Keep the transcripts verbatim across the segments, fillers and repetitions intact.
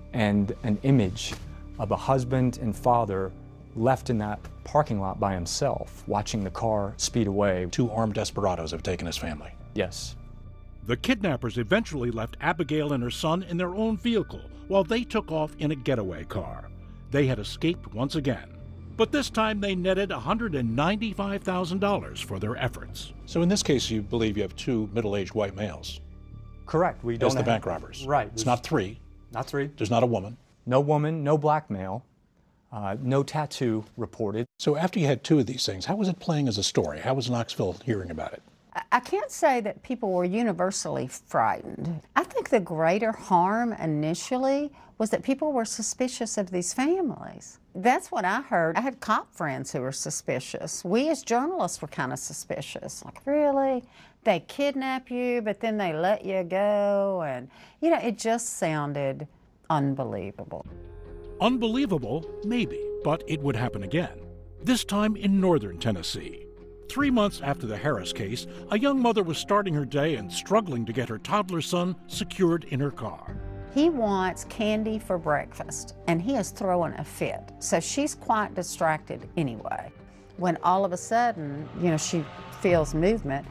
and an image of a husband and father left in that parking lot by himself, watching the car speed away. Two armed desperados have taken his family. Yes. The kidnappers eventually left Abigail and her son in their own vehicle while they took off in a getaway car. They had escaped once again, but this time they netted one hundred ninety-five thousand dollars for their efforts. So in this case, you believe you have two middle-aged white males? Correct. We don't As the have, bank robbers? Right. It's not three? Not three. There's not a woman? No woman, no black male, uh, no tattoo reported. So after you had two of these things, how was it playing as a story? How was Knoxville hearing about it? I can't say that people were universally frightened. I think the greater harm initially was that people were suspicious of these families. That's what I heard. I had cop friends who were suspicious. We as journalists were kind of suspicious. Like, really? They kidnap you, but then they let you go? And, you know, it just sounded unbelievable. Unbelievable? Maybe, but it would happen again. This time in northern Tennessee. Three months after the Harris case, a young mother was starting her day and struggling to get her toddler son secured in her car. He wants candy for breakfast, and he is throwing a fit. So she's quite distracted anyway. When all of a sudden, you know, she feels movement.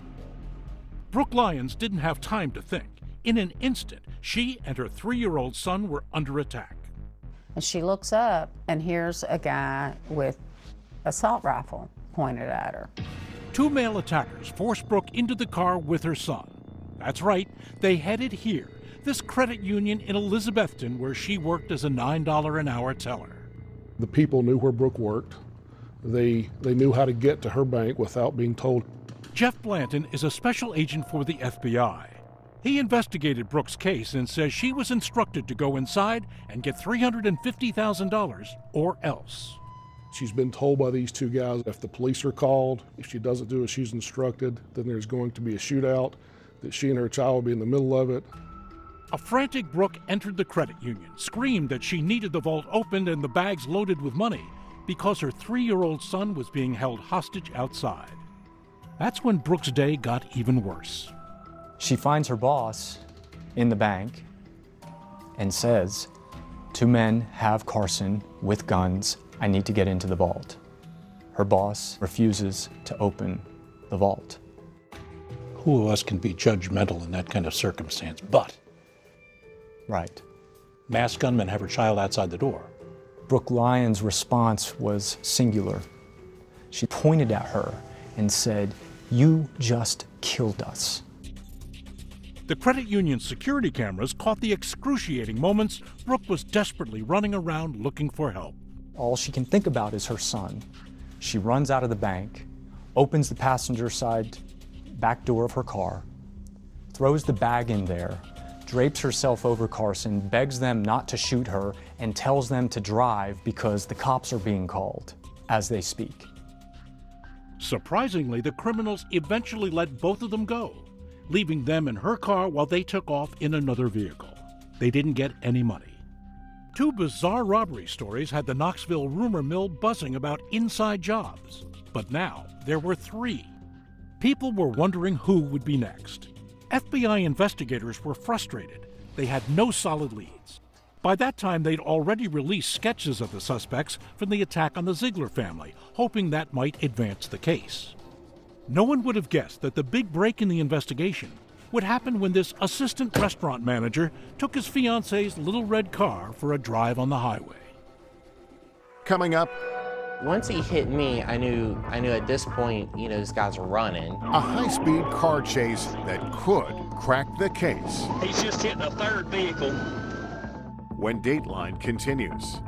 Brooke Lyons didn't have time to think. In an instant, she and her three-year-old son were under attack. And she looks up, and here's a guy with an assault rifle pointed at her. Two male attackers forced Brooke into the car with her son. That's right, they headed here, this credit union in Elizabethton, where she worked as a nine dollars an hour teller. The people knew where Brooke worked. They, they knew how to get to her bank without being told. Jeff Blanton is a special agent for the F B I. He investigated Brooke's case and says she was instructed to go inside and get three hundred fifty thousand dollars or else. She's been told by these two guys if the police are called, if she doesn't do as she's instructed, then there's going to be a shootout, that she and her child will be in the middle of it. A frantic Brooke entered the credit union, screamed that she needed the vault opened and the bags loaded with money because her three-year-old son was being held hostage outside. That's when Brooke's day got even worse. She finds her boss in the bank and says, "Two men have Carson with guns. I need to get into the vault." Her boss refuses to open the vault. Who of us can be judgmental in that kind of circumstance? But Right. masked gunmen have her child outside the door. Brooke Lyons' response was singular. She pointed at her and said, "You just killed us." The credit union's security cameras caught the excruciating moments Brooke was desperately running around looking for help. All she can think about is her son. She runs out of the bank, opens the passenger side back door of her car, throws the bag in there, drapes herself over Carson, begs them not to shoot her, and tells them to drive because the cops are being called as they speak. Surprisingly, the criminals eventually let both of them go, leaving them in her car while they took off in another vehicle. They didn't get any money. Two bizarre robbery stories had the Knoxville rumor mill buzzing about inside jobs. But now there were three. People were wondering who would be next. F B I investigators were frustrated. They had no solid leads. By that time, they'd already released sketches of the suspects from the attack on the Ziegler family, hoping that might advance the case. No one would have guessed that the big break in the investigation would happen when this assistant restaurant manager took his fiance's little red car for a drive on the highway. Coming up, once he hit me, I knew I knew at this point, you know, this guy's running. a high-speed car chase that could crack the case. He's just hitting a third vehicle. When Dateline continues.